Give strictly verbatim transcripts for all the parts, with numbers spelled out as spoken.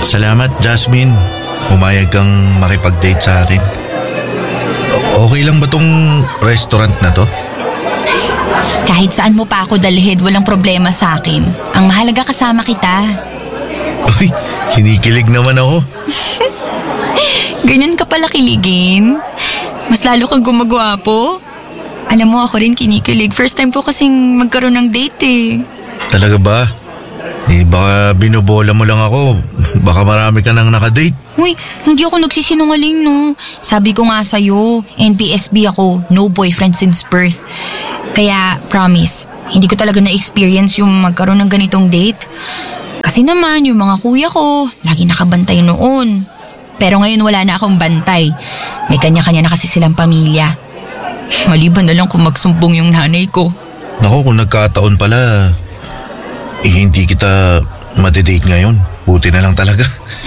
Salamat, Jasmine. Umayag kang makipag-date sa akin. O- okay lang ba tong restaurant na to? Kahit saan mo pa ako dalhin, walang problema sa akin. Ang mahalaga kasama kita. Uy, kinikilig naman ako. Ganyan ka pala kiligin. Mas lalo kang gumagwapo. Alam mo, ako rin kinikilig. First time po kasing magkaroon ng date eh. Talaga ba? Eh baka binobola mo lang ako. Baka marami ka nang nakadate. Uy, hindi ako nagsisinungaling no. Sabi ko nga sa'yo, N P S B ako, no boyfriend since birth. Kaya promise, hindi ko talaga na-experience yung magkaroon ng ganitong date. Kasi naman yung mga kuya ko, lagi nakabantay noon. Pero ngayon wala na akong bantay. May kanya-kanya na kasi silang pamilya. Maliban na lang kung magsumbong yung nanay ko. Naku, kung nagkataon pala, eh, hindi kita madidate ngayon. Buti na lang talaga.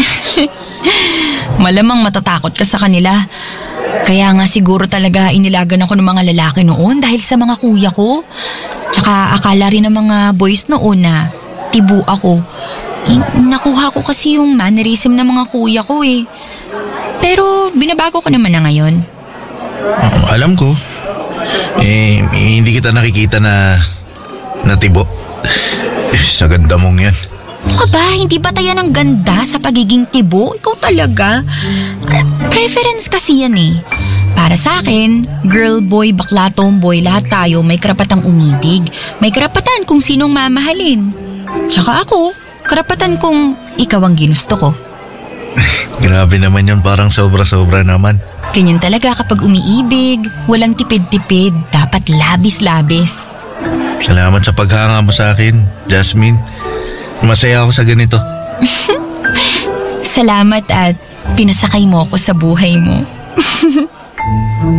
Malamang matatakot ka sa kanila. Kaya nga siguro talaga inilagan ako ng mga lalaki noon dahil sa mga kuya ko. Tsaka akala rin ng mga boys noon na tibu ako. Eh, nakuha ko kasi yung mannerism ng mga kuya ko eh. Pero binabago ko naman na ngayon. Alam ko. Eh, hindi kita nakikita na natibo. Eh, sa ganda mong yan. Ano ka ba? Hindi ba tayo ng ganda sa pagiging tibo? Ikaw talaga. Preference kasi yan eh. Para sa akin, girl, boy, bakla, tomboy, lahat tayo may karapatang umibig. May karapatan kung sinong mamahalin. Tsaka ako, karapatan kung ikaw ang ginusto ko. Grabe naman yun, parang sobra-sobra naman. Ganyan talaga kapag umiibig, walang tipid-tipid, dapat labis-labis. Salamat sa paghanga mo sa akin, Jasmine. Masaya ako sa ganito. Salamat at pinasakay mo ako sa buhay mo.